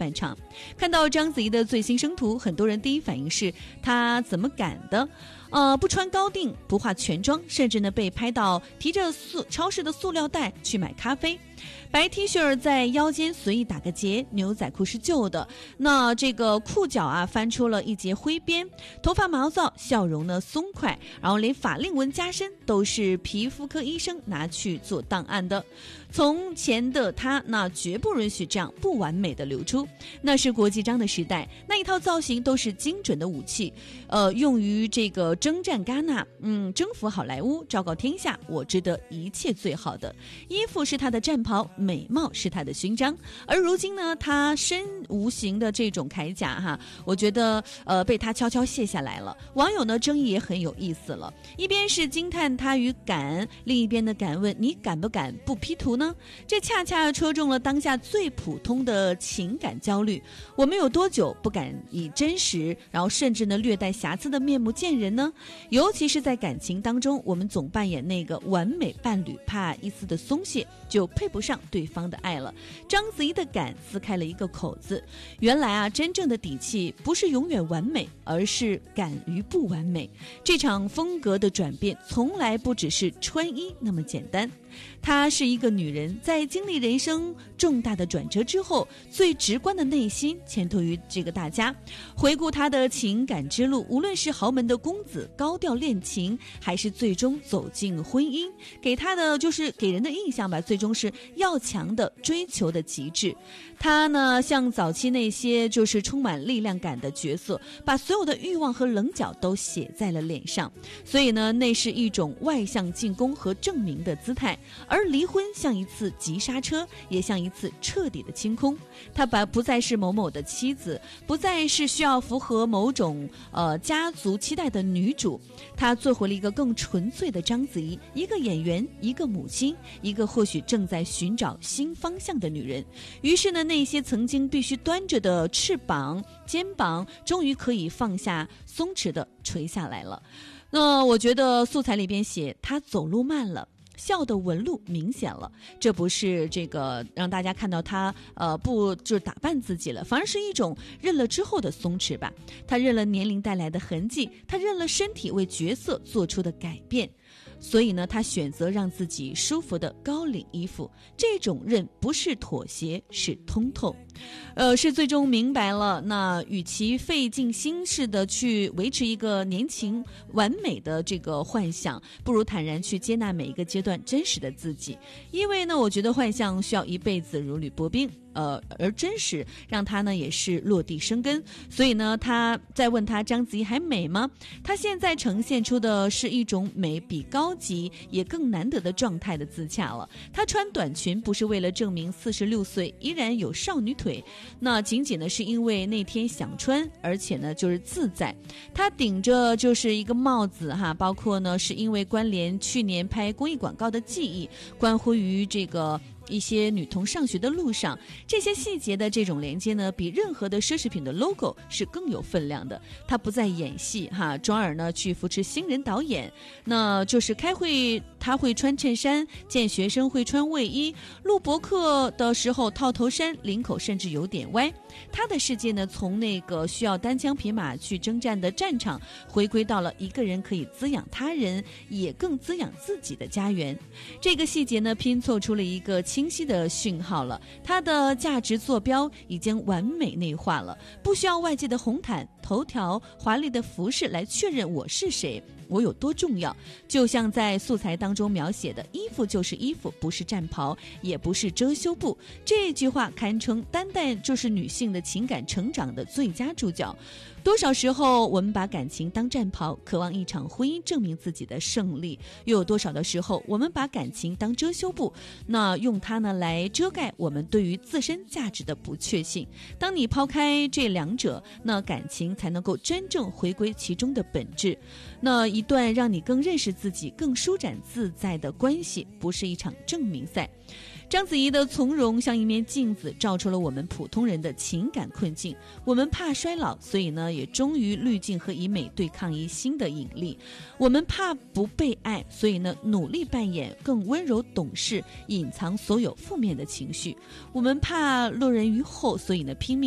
返场。看到章子怡的最新生图，很多人第一反应是她怎么敢的？不穿高定，不化全妆，甚至呢被拍到提着超市的塑料袋去买咖啡。白 T 恤在腰间随意打个结，牛仔裤是旧的，那这个裤脚啊翻出了一截灰边，头发毛躁，笑容呢松快，然后连法令纹加深都是皮肤科医生拿去做档案的。从前的他那绝不允许这样不完美的流出，那是国际章的时代，那一套造型都是精准的武器，用于这个征战戛纳，征服好莱坞，昭告天下，我值得一切最好的。衣服是他的战袍，美貌是他的勋章，而如今呢，他身无形的这种铠甲哈，我觉得被他悄悄卸下来了。网友呢争议也很有意思了，一边是惊叹他与敢，另一边呢敢问你敢不敢不 P 图呢？这恰恰戳中了当下最普通的情感焦虑。我们有多久不敢以真实，然后甚至呢略带瑕疵的面目见人呢？尤其是在感情当中，我们总扮演那个完美伴侣，怕一丝的松懈就配不上对方的爱了。章子怡的敢撕开了一个口子，原来啊，真正的底气不是永远完美，而是敢于不完美。这场风格的转变从来不只是穿衣那么简单。她是一个女人，在经历人生重大的转折之后，最直观的内心潜透于这个大家。回顾她的情感之路，无论是豪门的公子高调恋情，还是最终走进婚姻，给她的就是给人的印象吧，最终是要强的追求的极致。她呢，像早期那些就是充满力量感的角色，把所有的欲望和棱角都写在了脸上，所以呢，那是一种外向进攻和证明的姿态。而离婚像一次急刹车，也像一次彻底的清空。她不再是某某的妻子，不再是需要符合某种家族期待的女主，她做回了一个更纯粹的章子怡，一个演员，一个母亲，一个或许正在寻找新方向的女人。于是呢，那些曾经必须端着的翅膀、肩膀，终于可以放下，松弛的垂下来了。那我觉得素材里边写她走路慢了，笑的纹路明显了，这不是这个让大家看到他不就是打扮自己了，反而是一种认了之后的松弛吧。他认了年龄带来的痕迹，他认了身体为角色做出的改变，所以呢，他选择让自己舒服的高领衣服。这种认不是妥协，是通透。是最终明白了，那与其费尽心事的去维持一个年轻完美的这个幻想，不如坦然去接纳每一个阶段真实的自己。因为呢，我觉得幻象需要一辈子如履薄冰，而真实让他呢也是落地生根。所以呢，他在问他章子怡还美吗？他现在呈现出的是一种美比高级也更难得的状态的自洽了。他穿短裙不是为了证明46岁依然有少女腿，那仅仅呢是因为那天想穿，而且呢就是自在。他顶着就是一个帽子哈，包括呢是因为关联去年拍公益广告的记忆，关乎于这个一些女童上学的路上，这些细节的这种连接呢，比任何的奢侈品的 logo 是更有分量的。他不再演戏哈，转而呢去扶持新人导演，那就是开会他会穿衬衫，见学生会穿卫衣，录播课的时候套头衫，领口甚至有点歪。他的世界呢，从那个需要单枪匹马去征战的战场，回归到了一个人可以滋养他人，也更滋养自己的家园。这个细节呢，拼凑出了一个清晰的讯号了，他的价值坐标已经完美内化了，不需要外界的红毯、头条、华丽的服饰来确认我是谁，我有多重要。就像在素材当中描写的，衣服就是衣服，不是战袍，也不是遮羞布。这句话堪称担待就是女性的情感成长的最佳注脚。多少时候我们把感情当战袍，渴望一场婚姻证明自己的胜利，又有多少的时候我们把感情当遮羞布，那用它呢来遮盖我们对于自身价值的不确信。当你抛开这两者，那感情才能够真正回归其中的本质。那一段让你更认识自己、更舒展自在的关系，不是一场证明赛。章子怡的从容像一面镜子，照出了我们普通人的情感困境。我们怕衰老，所以呢也忠于滤镜和以美对抗一新的引力。我们怕不被爱，所以呢努力扮演更温柔懂事，隐藏所有负面的情绪。我们怕落人于后，所以呢拼命